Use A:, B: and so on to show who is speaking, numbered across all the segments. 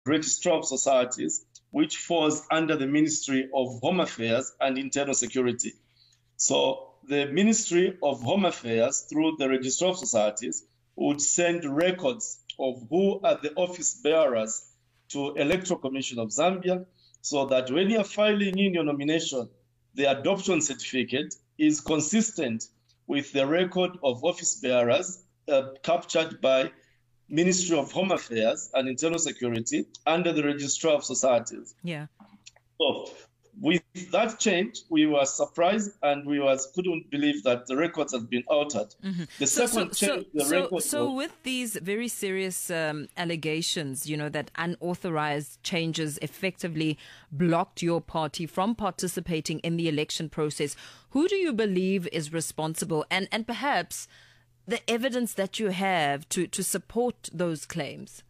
A: Registrar of Societies, which falls under the Ministry of Home Affairs and Internal Security. So the Ministry of Home Affairs, through the Registrar of Societies, would send records of who are the office bearers to Electoral Commission of Zambia, so that when you're filing in your nomination, the adoption certificate is consistent with the record of office bearers captured by Ministry of Home Affairs and Internal Security under the Registrar of Societies.
B: Yeah.
A: So with that change, we were surprised and we couldn't believe that the records had been altered.
B: Mm-hmm.
A: The second change, the record.
B: So with these very serious allegations, that unauthorized changes effectively blocked your party from participating in the election process, who do you believe is responsible? And perhaps the evidence that you have to support those claims?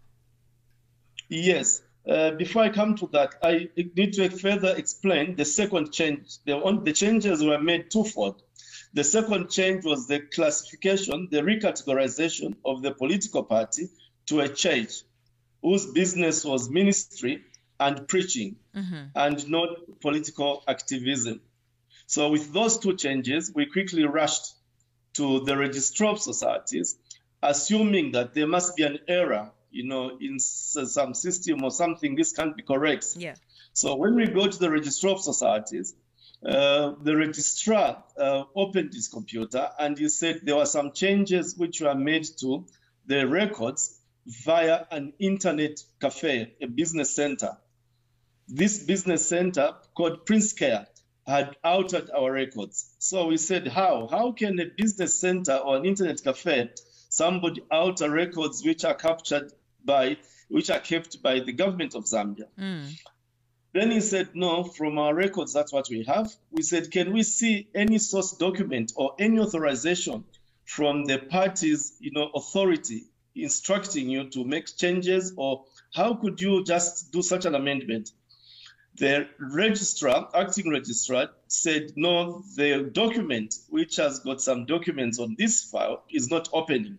A: Yes. Before I come to that, I need to further explain the second change. The changes were made twofold. The second change was the classification, the recategorization of the political party to a church whose business was ministry and preaching, and not political activism. So with those two changes, we quickly rushed to the Registrar of Societies, assuming that there must be an error in some system or something, this can't be correct.
B: Yeah.
A: So when we go to the Registrar of Societies, the registrar opened his computer and he said there were some changes which were made to the records via an internet cafe, a business center. This business center called Prince Care had altered our records. So we said, how can a business center or an internet cafe somebody alter records which are kept by the government of Zambia? Then he said, no, from our records, that's what we have. We said, can we see any source document or any authorization from the party's authority instructing you to make changes, or how could you just do such an amendment? The acting registrar said, no, the document, which has got some documents on this file, is not opening.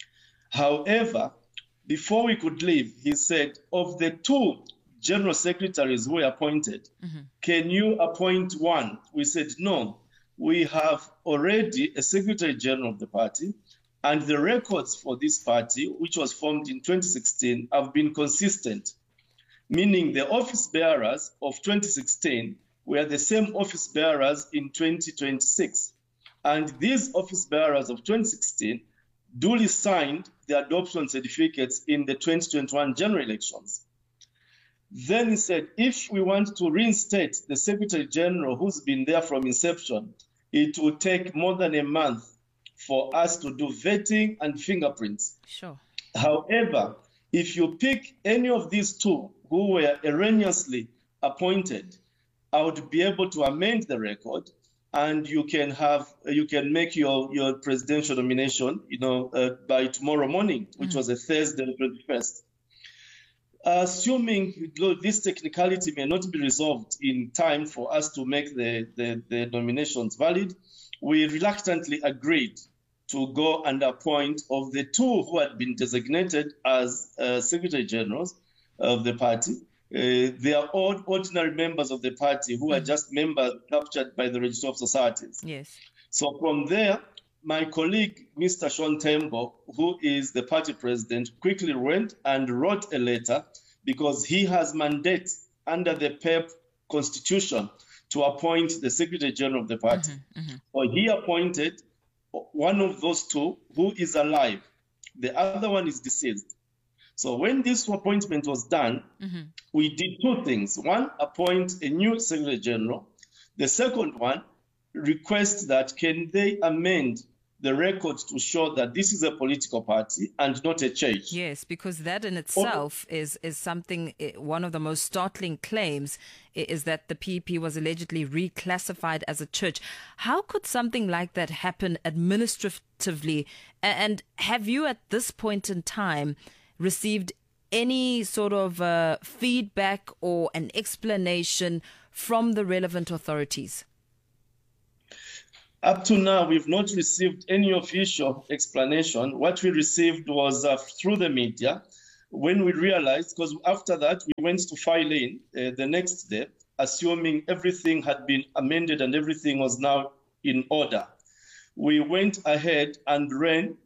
A: However, before we could leave, he said, of the two general secretaries who were appointed, can you appoint one? We said, no, we have already a secretary general of the party, and the records for this party, which was formed in 2016, have been consistent, meaning the office bearers of 2016 were the same office bearers in 2026. And these office bearers of 2016 duly signed the adoption certificates in the 2021 general elections. Then he said, if we want to reinstate the Secretary General who's been there from inception, it will take more than a month for us to do vetting and fingerprints.
B: Sure.
A: However, if you pick any of these two who were erroneously appointed, I would be able to amend the record, and you can make your presidential nomination, by tomorrow morning, which was a Thursday, the 21st. Assuming this technicality may not be resolved in time for us to make the nominations valid, we reluctantly agreed to go and appoint, of the two who had been designated as Secretary Generals of the party, they are all ordinary members of the party who are just members captured by the Registrar of Societies.
B: Yes.
A: So from there, my colleague, Mr. Sean Tembo, who is the party president, quickly went and wrote a letter, because he has mandate under the PEP constitution to appoint the Secretary General of the party. So he appointed one of those two who is alive. The other one is deceased. So when this appointment was done, we did two things. One, appoint a new Secretary General. The second one, request that can they amend the records to show that this is a political party and not a church.
B: Yes, because that in itself is something, one of the most startling claims is that the PEP was allegedly reclassified as a church. How could something like that happen administratively? And have you at this point in time received any sort of feedback or an explanation from the relevant authorities?
A: Up to now, we've not received any official explanation. What we received was through the media. when we realized, because after that we went to file in the next day, assuming everything had been amended and everything was now in order. We went ahead and ran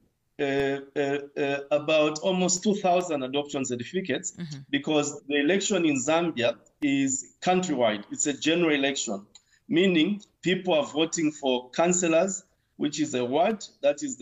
A: about almost 2,000 adoption certificates because the election in Zambia is countrywide. It's a general election, meaning people are voting for councillors, which is a ward. That is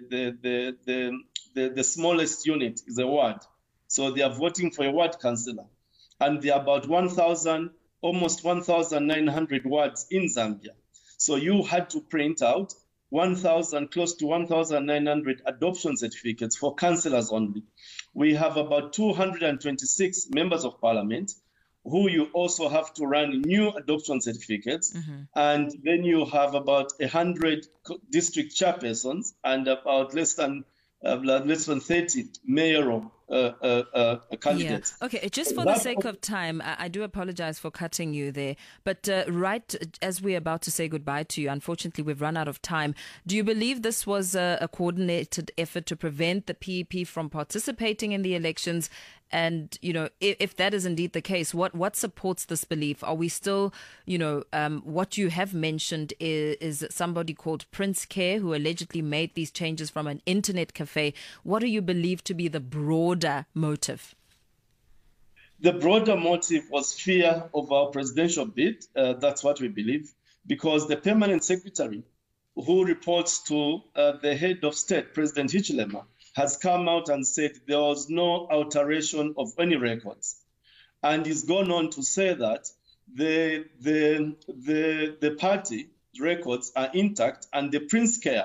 A: the smallest unit is a ward. So they are voting for a ward councillor. And there are about 1,000, almost 1,900 wards in Zambia. So you had to print out 1,000, close to 1,900 adoption certificates for councillors only. We have about 226 members of parliament who you also have to run new adoption certificates. And then you have about 100 district chairpersons and about less than 30 mayoral candidates.
B: Yeah. Okay, just for the sake of time, I do apologize for cutting you there, but right as we're about to say goodbye to you, unfortunately we've run out of time. Do you believe this was a coordinated effort to prevent the PEP from participating in the elections? And, you know, if that is indeed the case, what supports this belief? Are we still, you know, what you have mentioned is somebody called Prince Care who allegedly made these changes from an internet cafe. What do you believe to be the broader motive?
A: The broader motive was fear of our presidential bid. That's what we believe, because the permanent secretary who reports to the head of state, President Hichilema, has come out and said there was no alteration of any records. And he's gone on to say that the party records are intact and the Prince Care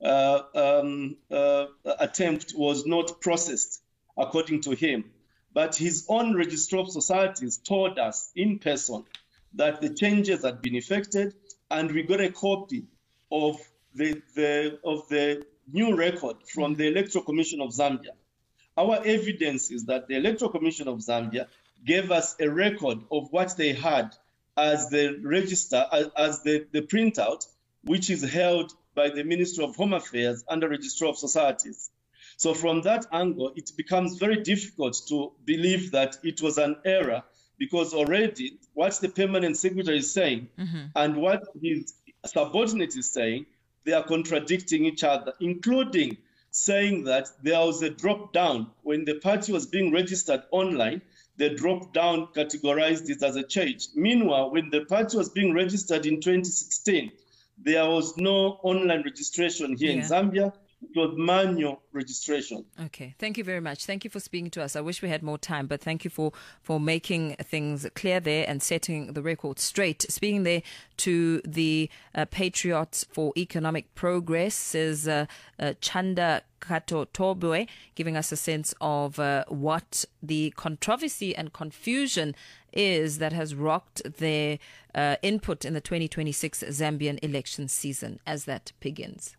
A: attempt was not processed, according to him. But his own registrar of societies told us in person that the changes had been effected, and we got a copy of the new record from the Electoral Commission of Zambia. Our evidence is that the Electoral Commission of Zambia gave us a record of what they had as the register, as the printout, which is held by the Ministry of Home Affairs under Registrar of Societies. So from that angle, it becomes very difficult to believe that it was an error, because already what the permanent secretary is saying and what his subordinate is saying, they are contradicting each other, including saying that there was a drop down when the party was being registered online. The drop down categorized it as a change. Meanwhile, when the party was being registered in 2016, there was no online registration here in Zambia. It was manual registration.
B: Okay. Thank you very much. Thank you for speaking to us. I wish we had more time, but thank you for things clear there and setting the record straight. Speaking there to the Patriots for Economic Progress is Chanda Katotobwe, giving us a sense of what the controversy and confusion is that has rocked their input in the 2026 Zambian election season as that begins.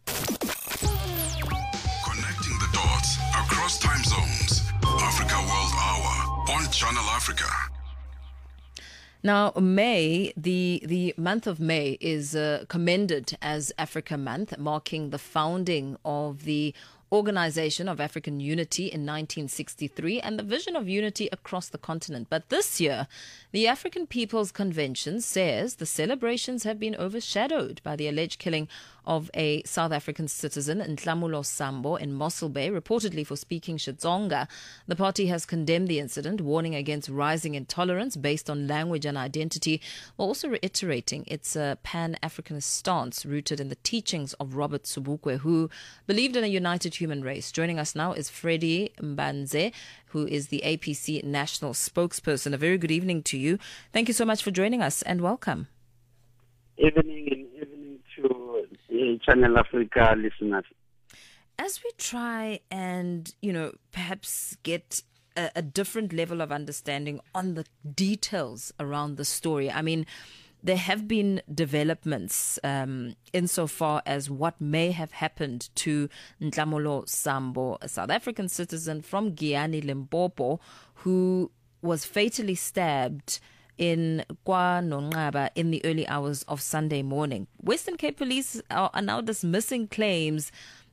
C: Connecting the dots across time zones. Africa World Hour on Channel Africa.
B: Now, May, the month of May is commended as Africa Month, marking the founding of the Organization of African Unity in 1963 and the vision of unity across the continent. But this year, the African People's Convention says the celebrations have been overshadowed by the alleged killing of a South African citizen, Nhlamulo Sambo, in Mossel Bay, reportedly for speaking Xitsonga. The party has condemned the incident, warning against rising intolerance based on language and identity, while also reiterating its pan-Africanist stance rooted in the teachings of Robert Sobukwe, who believed in a united human race. Joining us now is Freddie Mbanze, who is the APC national spokesperson. A very good evening to you. Thank you so much for joining us and welcome.
D: Evening to Channel Africa listeners.
B: As we try and, perhaps get a different level of understanding on the details around the story, I mean, there have been developments insofar as what may have happened to Nhlamulo Sambo, a South African citizen from Giyani, Limpopo, who was fatally stabbed in KwaNongqaba in the early hours of Sunday morning. Western Cape Police are now dismissing claims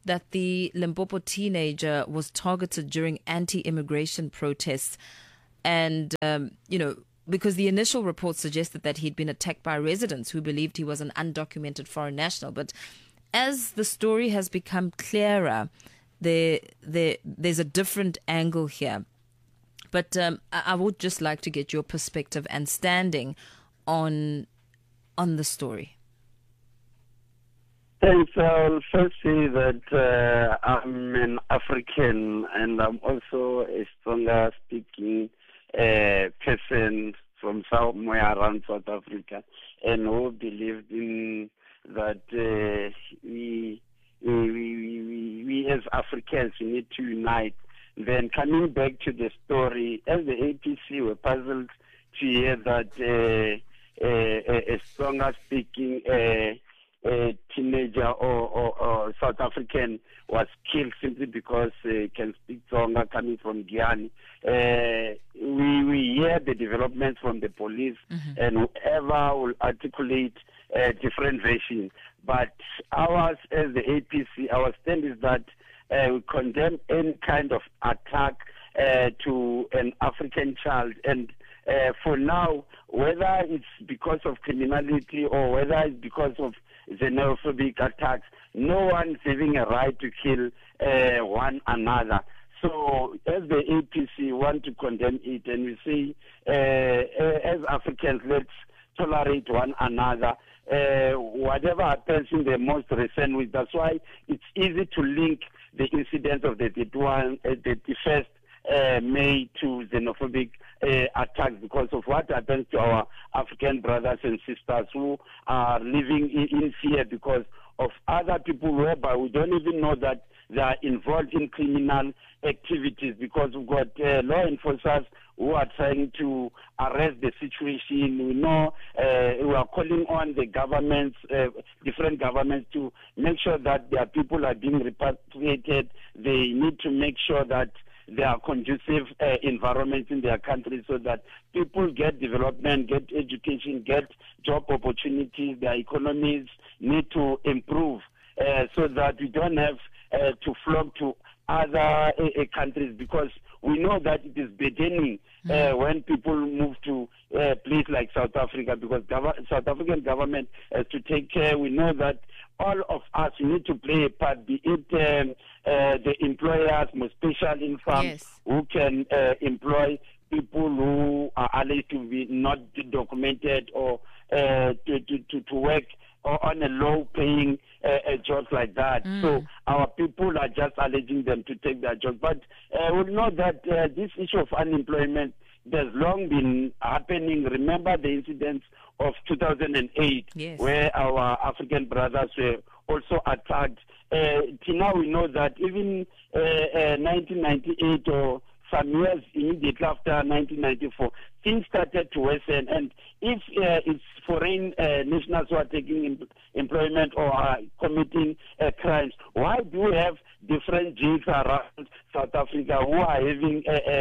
B: that the Limpopo teenager was targeted during anti-immigration protests. And, because the initial report suggested that he'd been attacked by residents who believed he was an undocumented foreign national. But as the story has become clearer, there's a different angle here. But I would just like to get your perspective and standing on the story.
D: Thanks. I'll first say that I'm an African and I'm also a Tsonga speaking person from somewhere around South Africa, and who believed in that we as Africans, we need to unite. Then coming back to the story, as the APC were puzzled to hear that a Tsonga speaking teenager or South African was killed simply because he can speak Tsonga coming from Giyani. We hear the developments from the police, and whoever will articulate a different version. But ours, as the APC, our stand is that we condemn any kind of attack to an African child. And for now, whether it's because of criminality or whether it's because of xenophobic attacks, no one's having a right to kill one another. So as the APC want to condemn it, and we say, as Africans, let's tolerate one another. Whatever happens in the most recent week, that's why it's easy to link the incident of the 31st May to xenophobic attacks because of what happens to our African brothers and sisters who are living in fear because of other people whereby we don't even know that they are involved in criminal activities, because we've got law enforcers who are trying to arrest the situation. We know we are calling on the governments, different governments, to make sure that their people are being repatriated. They need to make sure that there are conducive environments in their country so that people get development, get education, get job opportunities. Their economies need to improve so that we don't have to flock to other countries, because we know that it is beginning when people move to a place like South Africa, because South African government has to take care. We know that all of us need to play a part, be it the employers, most special income, who can employ people who are alleged to be not documented or to work on a low-paying jobs like that. So our people are just alleging them to take their jobs. But we know that this issue of unemployment has long been happening. Remember the incidents of 2008, where our African brothers were also attacked. Till now we know that even 1998 or some years immediately after 1994, things started to worsen. And if it's foreign nationals who are taking employment or are committing crimes, why do we have different jails around South Africa who are having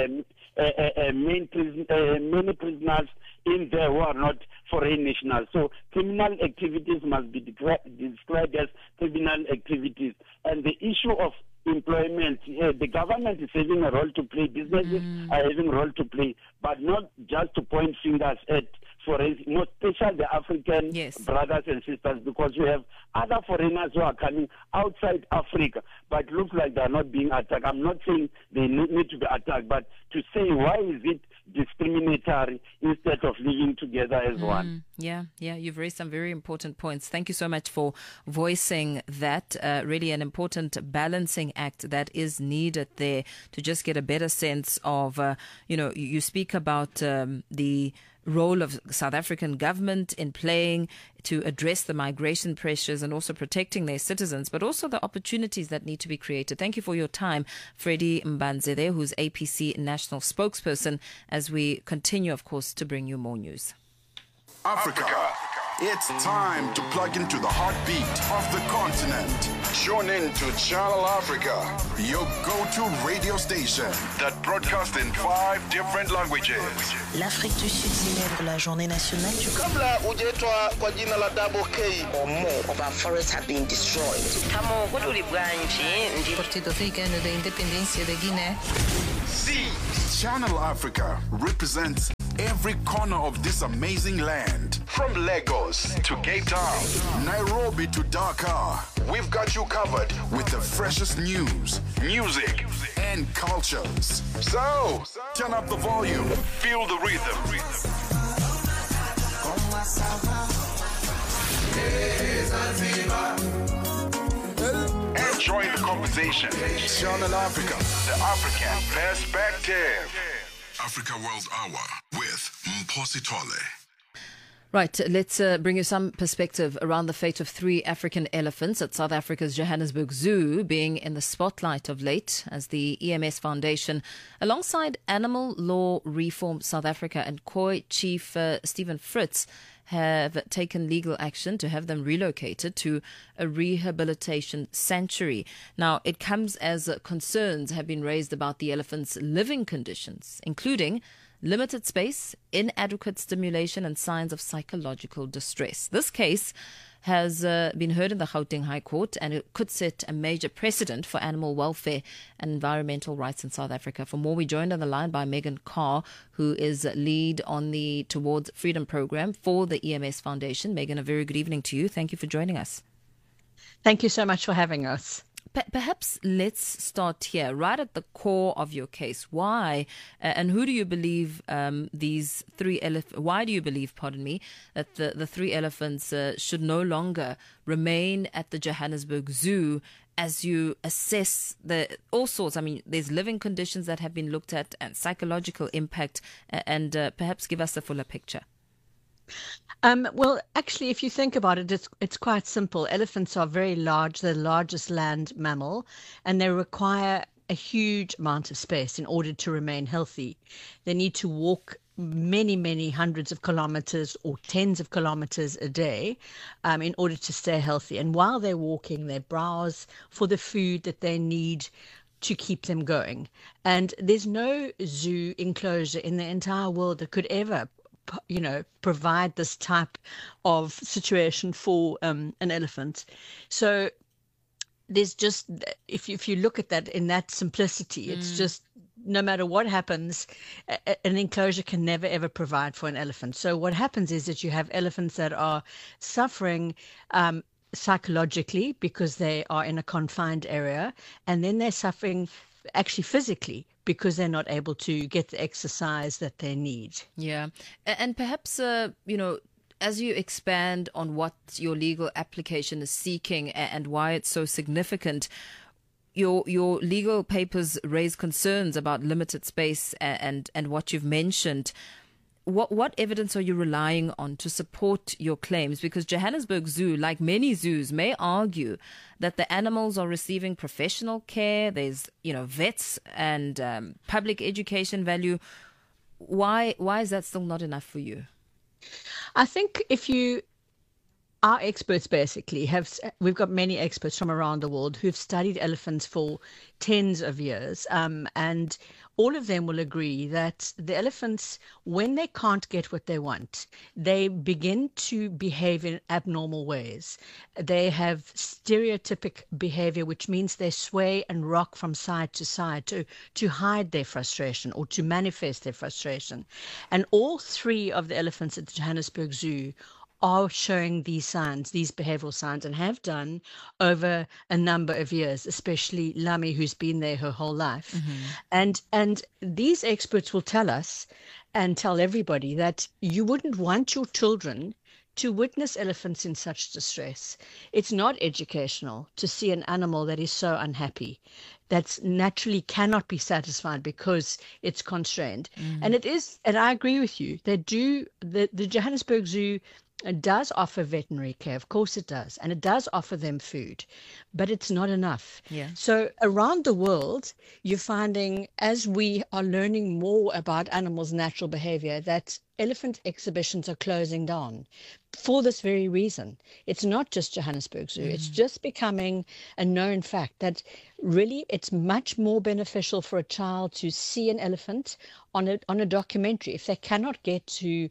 D: many prisoners in there who are not foreign nationals? So criminal activities must be described as criminal activities. And the issue of employment, the government is having a role to play, businesses are having a role to play, but not just to point fingers at, for more especially the African brothers and sisters, because we have other foreigners who are coming outside Africa, but looks like they are not being attacked. I'm not saying they need to be attacked, but to say why is it discriminatory instead of living together as one.
B: Yeah, you've raised some very important points. Thank you so much for voicing that. Really an important balancing act that is needed there to just get a better sense of, you speak about the role of South African government in playing to address the migration pressures and also protecting their citizens, but also the opportunities that need to be created. Thank you for your time, Freddie Mbanze there, who's APC national spokesperson, as we continue, of course, to bring you more news.
C: Africa It's time to plug into the heartbeat of the continent. Tune in to Channel Africa, your go-to radio station that broadcasts in 5 different languages.
E: L'Afrique du Sud célèbre la journée nationale du
F: Kabla hujaitwa kwa jina la Double K
E: or more of our forests have been destroyed. Partido Africano da Independência da Guiné.
C: See, Channel Africa represents every corner of this amazing land. From Lagos to Cape Town, Nairobi to Dakar, we've got you covered with the freshest news, music, and cultures. So, turn up the volume, feel the rhythm. And join the conversation. Channel Africa, the African perspective. Africa World Hour with Mposi Tole.
B: Right, let's bring you some perspective around the fate of 3 African elephants at South Africa's Johannesburg Zoo being in the spotlight of late as the EMS Foundation, alongside Animal Law Reform South Africa and COI Chief Stephen Fritz, have taken legal action to have them relocated to a rehabilitation sanctuary. Now, it comes as concerns have been raised about the elephants' living conditions, including limited space, inadequate stimulation, and signs of psychological distress. This case has been heard in the Gauteng High Court, and it could set a major precedent for animal welfare and environmental rights in South Africa. For more, we joined on the line by Megan Carr, who is lead on the Towards Freedom program for the EMS Foundation. Megan, a very good evening to you. Thank you for joining us.
G: Thank you so much for having us.
B: Perhaps let's start here, right at the core of your case. Why and who do you believe these 3 elephants? Why do you believe, pardon me, that the 3 elephants should no longer remain at the Johannesburg Zoo as you assess all sorts? I mean, there's living conditions that have been looked at and psychological impact, and perhaps give us a fuller picture.
G: Well, actually, if you think about it, it's quite simple. Elephants are very large. They're the largest land mammal, and they require a huge amount of space in order to remain healthy. They need to walk many, many hundreds of kilometers or tens of kilometers a day in order to stay healthy. And while they're walking, they browse for the food that they need to keep them going. And there's no zoo enclosure in the entire world that could ever provide this type of situation for an elephant. So there's just, if you look at that in that simplicity, it's just no matter what happens, an enclosure can never ever provide for an elephant. So what happens is that you have elephants that are suffering psychologically because they are in a confined area, and then they're suffering actually physically because they're not able to get the exercise that they need. Yeah.
B: And perhaps, as you expand on what your legal application is seeking and why it's so significant, your legal papers raise concerns about limited space and what you've mentioned. What evidence are you relying on to support your claims? Because Johannesburg Zoo, like many zoos, may argue that the animals are receiving professional care. There's, vets and public education value. Why is that still not enough for you?
G: I think our experts basically we've got many experts from around the world who've studied elephants for tens of years, and all of them will agree that the elephants, when they can't get what they want, they begin to behave in abnormal ways. They have stereotypic behavior, which means they sway and rock from side to side to hide their frustration or to manifest their frustration. And all 3 of the elephants at the Johannesburg Zoo are showing these signs, these behavioral signs, and have done over a number of years, especially Lami, who's been there her whole life. Mm-hmm. And these experts will tell us and tell everybody that you wouldn't want your children to witness elephants in such distress. It's not educational to see an animal that is so unhappy, that naturally cannot be satisfied because it's constrained. And it is, and I agree with you, the Johannesburg Zoo It does offer veterinary care, of course it does, and it does offer them food, but it's not enough.
B: Yeah.
G: So around the world, you're finding, as we are learning more about animals' natural behavior, that elephant exhibitions are closing down for this very reason. It's not just Johannesburg Zoo. It's just becoming a known fact that really it's much more beneficial for a child to see an elephant on a documentary if they cannot get to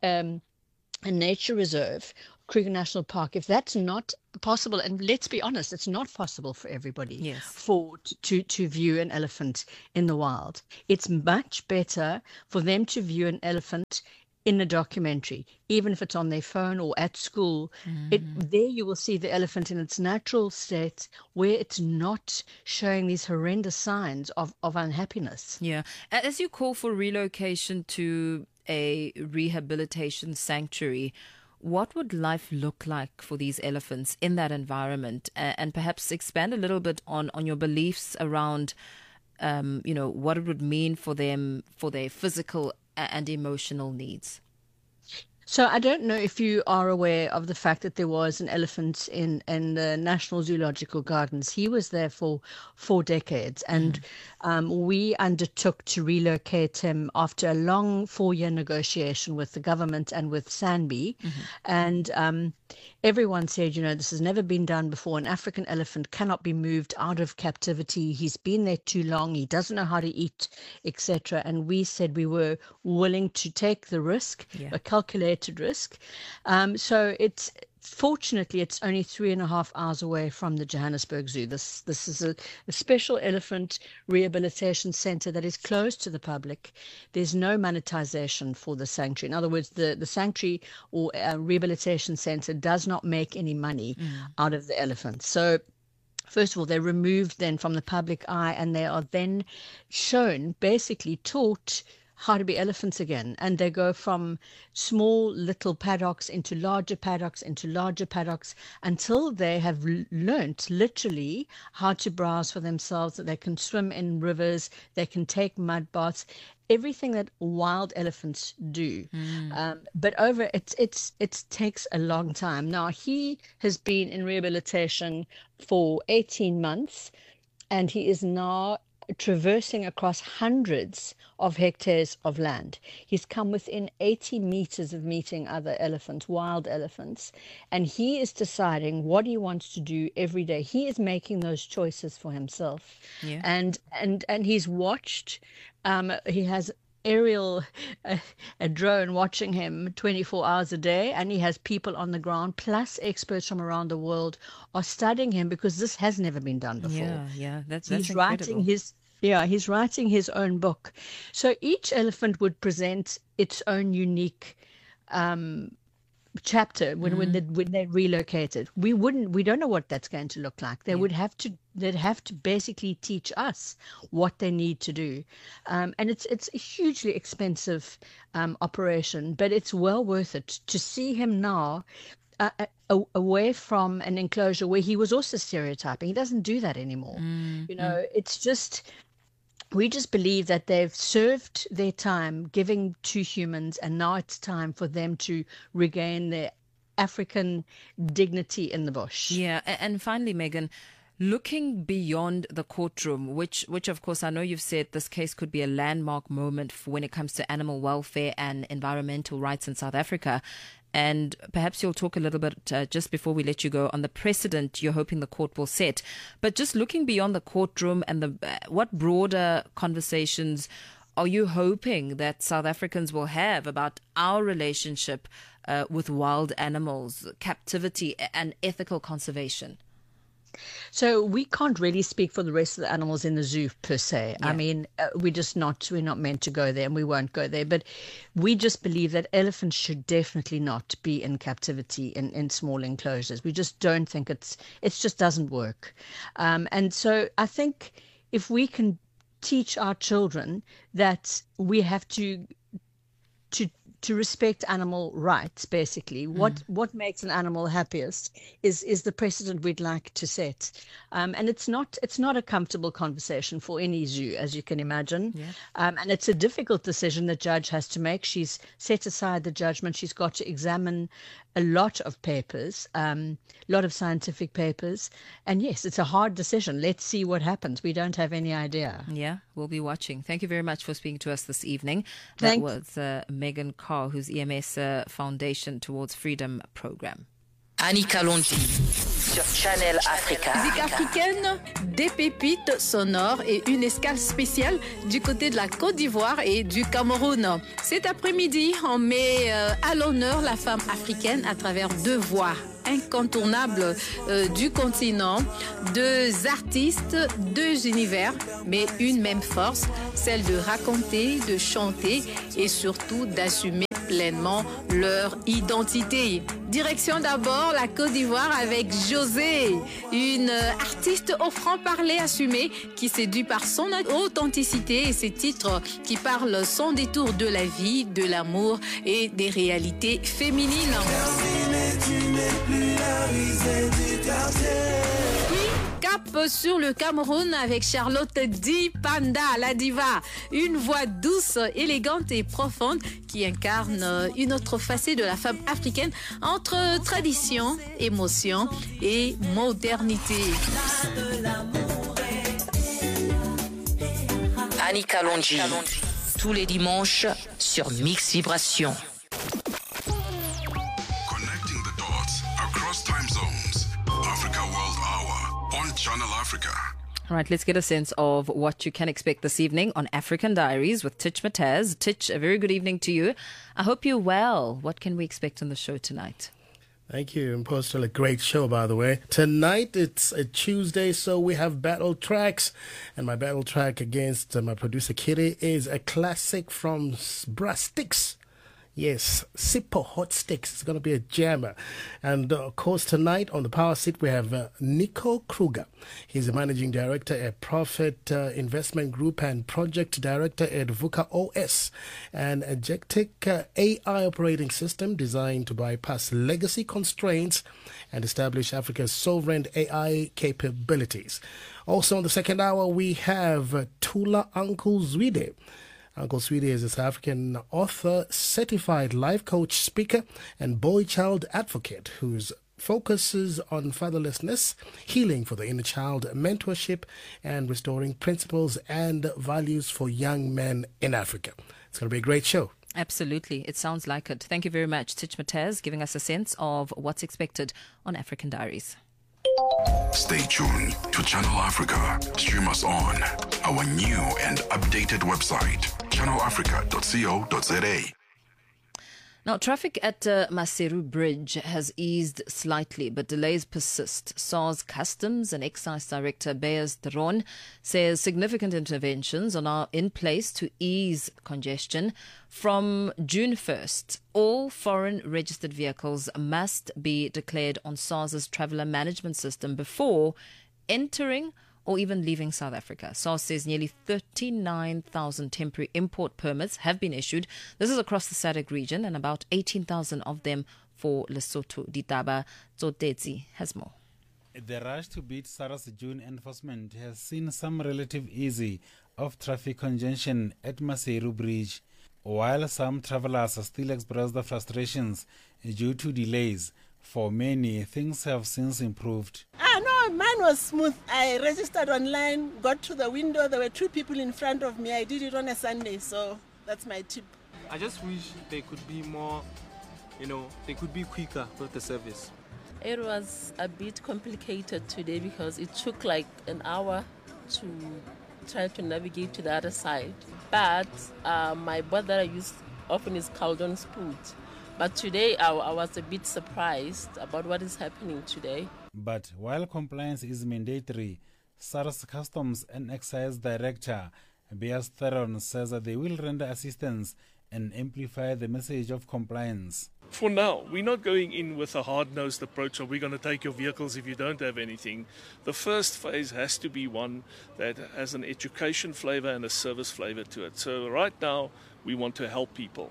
G: a nature reserve, Kruger National Park, if that's not possible, and let's be honest, it's not possible for everybody
B: Yes.
G: to view an elephant in the wild. It's much better for them to view an elephant in a documentary, even if it's on their phone or at school. There you will see the elephant in its natural state, where it's not showing these horrendous signs of unhappiness.
B: Yeah. As you call for relocation to a rehabilitation sanctuary, what would life look like for these elephants in that environment? And perhaps expand a little bit on your beliefs around, what it would mean for them, for their physical and emotional needs.
G: So I don't know if you are aware of the fact that there was an elephant in the National Zoological Gardens. He was there for 4 decades, and we undertook to relocate him after a long 4-year negotiation with the government and with SANBI. And everyone said, this has never been done before. An African elephant cannot be moved out of captivity. He's been there too long. He doesn't know how to eat, etc. And we said we were willing to take the risk, a calculated risk. So fortunately it's only 3.5 hours away from the Johannesburg Zoo. This is a special elephant rehabilitation center that is closed to the public. There's no monetization for the sanctuary. In other words, the sanctuary or rehabilitation center does not make any money out of the elephants. So first of all, they're removed then from the public eye, and they are then shown, basically taught how to be elephants again. And they go from small little paddocks into larger paddocks, until they have learnt literally how to browse for themselves, that they can swim in rivers, they can take mud baths, everything that wild elephants do. But it takes a long time. Now, he has been in rehabilitation for 18 months, and he is now traversing across hundreds of hectares of land. He's come within 80 meters of meeting other elephants, wild elephants, and he is deciding what he wants to do every day. He is making those choices for himself.
B: Yeah.
G: And he's watched, he has a drone watching him 24 hours a day, and he has people on the ground, plus experts from around the world are studying him, because this has never been done before.
B: Yeah, that's
G: He's
B: incredible.
G: he's writing his own book. So each elephant would present its own unique chapter when they relocated. We don't know what that's going to look like. They'd have to basically teach us what they need to do, and it's a hugely expensive operation, but it's well worth it to see him now away from an enclosure where he was also stereotyping. He doesn't do that anymore. It's just, we just believe that they've served their time giving to humans, and now it's time for them to regain their African dignity in the bush.
B: Yeah, and finally, Megan, looking beyond the courtroom, which of course I know you've said this case could be a landmark moment for when it comes to animal welfare and environmental rights in South Africa. And perhaps you'll talk a little bit just before we let you go on the precedent you're hoping the court will set. But just looking beyond the courtroom, and what broader conversations are you hoping that South Africans will have about our relationship with wild animals, captivity and ethical conservation?
G: So we can't really speak for the rest of the animals in the zoo per se.
B: Yeah.
G: I mean, we're not meant to go there, and we won't go there. But we just believe that elephants should definitely not be in captivity in small enclosures. We just don't think it just doesn't work. And so I think if we can teach our children that we have to to respect animal rights, basically. What makes an animal happiest is the precedent we'd like to set. And it's not a comfortable conversation for any zoo, as you can imagine.
B: Yeah.
G: And it's a difficult decision the judge has to make. She's set aside the judgment. She's got to examine a lot of papers, a lot of scientific papers. And yes, it's a hard decision. Let's see what happens. We don't have any idea.
B: Yeah, we'll be watching. Thank you very much for speaking to us this evening.
G: Thanks.
B: That was Megan Carr, who's EMS Foundation Towards Freedom program.
E: Annika Longi sur Channel Africa.
H: Musique africaine, des pépites sonores et une escale spéciale du côté de la Côte d'Ivoire et du Cameroun. Cet après-midi, on met à l'honneur la femme africaine à travers deux voix incontournables du continent, deux artistes, deux univers, mais une même force, celle de raconter, de chanter et surtout d'assumer pleinement leur identité. Direction d'abord la Côte d'Ivoire avec José, une artiste au franc-parler assumé qui séduit par son authenticité et ses titres qui parlent sans détour de la vie, de l'amour et des réalités féminines. Cap sur le Cameroun avec Charlotte Di Panda, la diva. Une voix douce, élégante et profonde qui incarne une autre facette de la femme africaine entre tradition, émotion et modernité.
E: Annika Longi, tous les dimanches sur Mix Vibration.
C: Connecting the dots across time zones. Africa World Hour on Channel Africa.
B: All right, let's get a sense of what you can expect this evening on African Diaries with Titch Mataz. Titch, a very good evening to you. I hope you're well. What can we expect on the show tonight?
I: Thank you, Impostor. A great show, by the way. Tonight, it's a Tuesday, so we have battle tracks. And my battle track against my producer, Kitty, is a classic from Brass Sticks. Yes, Sipho Hot Sticks. It's going to be a jammer. And, of course, tonight on the Power Seat, we have Nico Kruger. He's the managing director at Profit Investment Group and project director at VUCA OS, an agentic AI operating system designed to bypass legacy constraints and establish Africa's sovereign AI capabilities. Also, in the second hour, we have Tula Uncle Zwide. Uncle Sweetie is a South African author, certified life coach, speaker, and boy-child advocate whose focuses on fatherlessness, healing for the inner child, mentorship, and restoring principles and values for young men in Africa. It's going to be a great show.
B: Absolutely. It sounds like it. Thank you very much, Titch Mataz, giving us a sense of what's expected on African Diaries.
C: Stay tuned to Channel Africa. Stream us on our new and updated website, channelafrica.co.za.
B: Now, traffic at Maseru Bridge has eased slightly, but delays persist. SARS Customs and Excise Director Beyers Theron says significant interventions are now in place to ease congestion. From June 1st, all foreign registered vehicles must be declared on SARS's traveller management system before entering or even leaving South Africa. SARS says nearly 39,000 temporary import permits have been issued. This is across the SADC region, and about 18,000 of them for Lesotho. Ditaba Tsotetsi has more.
J: The rush to beat SARS June enforcement has seen some relative ease of traffic congestion at Maseru Bridge, while some travellers still express the frustrations due to delays. For many, things have since improved.
K: No, mine was smooth. I registered online, got to the window. There were two people in front of me. I did it on a Sunday, so that's my tip.
L: I just wish they could be more, they could be quicker with the service.
M: It was a bit complicated today because it took like an hour to try to navigate to the other side. But my boat that I use often is Caldon Spoot. But today I was a bit surprised about what is happening today.
J: But while compliance is mandatory, SARS Customs and Excise Director Beyers Theron says that they will render assistance and amplify the message of compliance.
N: For now, we're not going in with a hard-nosed approach of we're going to take your vehicles if you don't have anything. The first phase has to be one that has an education flavor and a service flavor to it. So right now, we want to help people.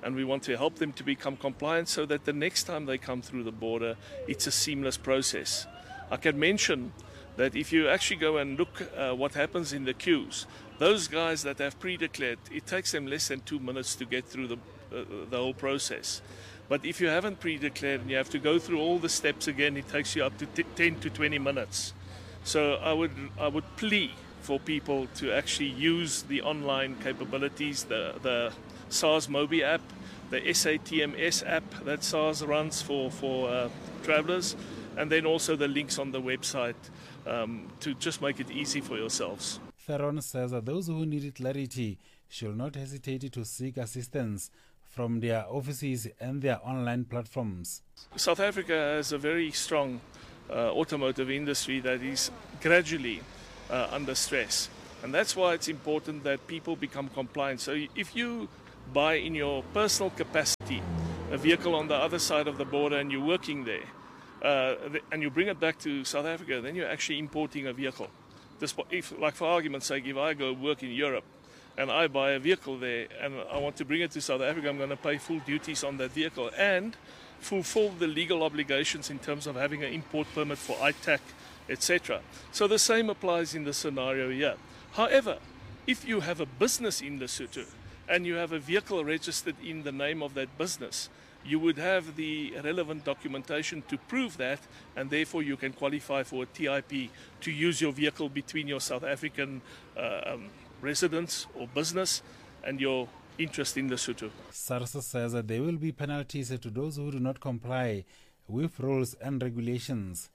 N: and we want to help them to become compliant so that the next time they come through the border, it's a seamless process. I can mention that if you actually go and look what happens in the queues, those guys that have pre-declared, it takes them less than 2 minutes to get through the whole process. But if you haven't pre-declared and you have to go through all the steps again, it takes you up to 10 to 20 minutes. So I would plea for people to actually use the online capabilities, the SARS Mobi app, the SATMS app that SARS runs for travelers, and then also the links on the website to just make it easy for yourselves.
J: Theron says that those who need clarity should not hesitate to seek assistance from their offices and their online platforms.
N: South Africa has a very strong automotive industry that is gradually under stress. And that's why it's important that people become compliant. So if you buy in your personal capacity a vehicle on the other side of the border and you're working there, and you bring it back to South Africa, then you're actually importing a vehicle. If, like for argument's sake, if I go work in Europe and I buy a vehicle there and I want to bring it to South Africa, I'm going to pay full duties on that vehicle and fulfill the legal obligations in terms of having an import permit for ITAC, etc. So the same applies in the scenario here. However, if you have a business in Lesotho and you have a vehicle registered in the name of that business, you would have the relevant documentation to prove that, and therefore you can qualify for a TIP to use your vehicle between your South African residence or business and your interest in Lesotho.
J: SARS says that there will be penalties to those who do not comply with rules and regulations.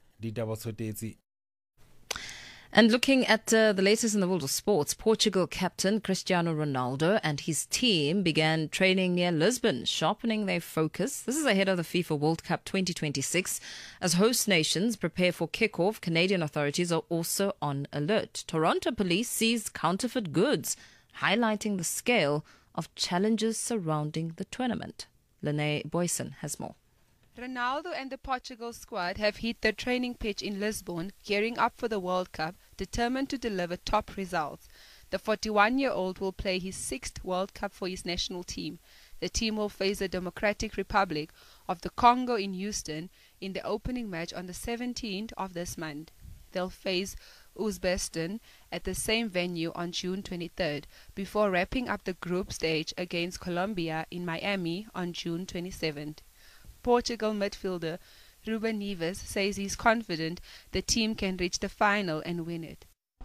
B: And looking at the latest in the world of sports, Portugal captain Cristiano Ronaldo and his team began training near Lisbon, sharpening their focus. This is ahead of the FIFA World Cup 2026. As host nations prepare for kickoff, Canadian authorities are also on alert. Toronto police seized counterfeit goods, highlighting the scale of challenges surrounding the tournament. Lene Boyson has more.
O: Ronaldo and the Portugal squad have hit their training pitch in Lisbon, gearing up for the World Cup, determined to deliver top results. The 41-year-old will play his 6th World Cup for his national team. The team will face the Democratic Republic of the Congo in Houston in the opening match on the 17th of this month. They'll face Uzbekistan at the same venue on June 23rd, before wrapping up the group stage against Colombia in Miami on June 27th. Portugal midfielder Ruben Neves says he's confident the team can reach the final and win it.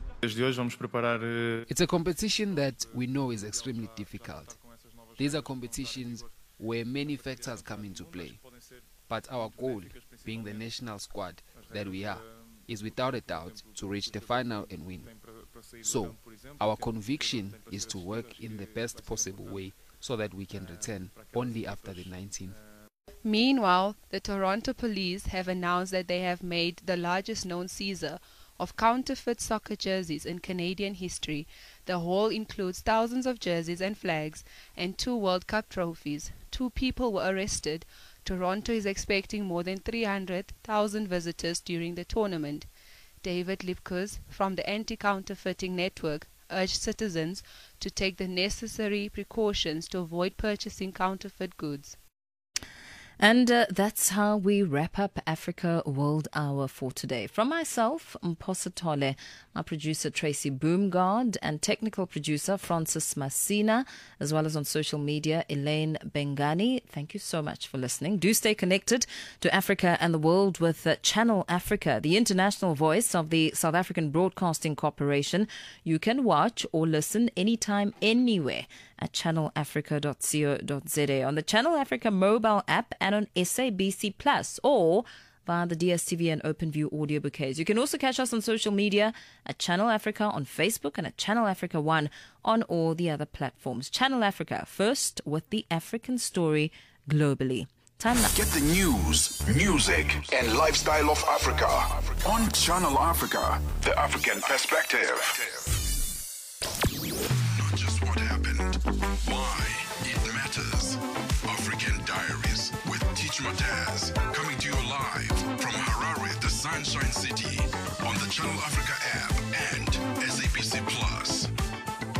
P: It's a competition that we know is extremely difficult. These are competitions where many factors come into play. But our goal, being the national squad that we are, is without a doubt to reach the final and win. So, our conviction is to work in the best possible way so that we can return only after the 19th.
O: Meanwhile, the Toronto police have announced that they have made the largest known seizure of counterfeit soccer jerseys in Canadian history. The haul includes thousands of jerseys and flags and 2 World Cup trophies. 2 people were arrested. Toronto is expecting more than 300,000 visitors during the tournament. David Lipkos from the Anti-Counterfeiting Network urged citizens to take the necessary precautions to avoid purchasing counterfeit goods.
B: And that's how we wrap up Africa World Hour for today. From myself, Mphosa Tole, my producer Tracy Boomgard, and technical producer Francis Masina, as well as on social media, Elaine Bengani. Thank you so much for listening. Do stay connected to Africa and the world with Channel Africa, the international voice of the South African Broadcasting Corporation. You can watch or listen anytime, anywhere at channelafrica.co.za, on the Channel Africa mobile app, and on SABC Plus, or via the DSTV and OpenView audio bouquets. You can also catch us on social media at Channel Africa on Facebook and at Channel Africa 1 on all the other platforms. Channel Africa, first with the African story globally. Time now.
C: Get the news, music, and lifestyle of Africa on Channel Africa, the African perspective. Not just what happened, why it matters. African Diaries with Teach Mataz, coming to you live from Harare, the Sunshine City, on the Channel Africa app and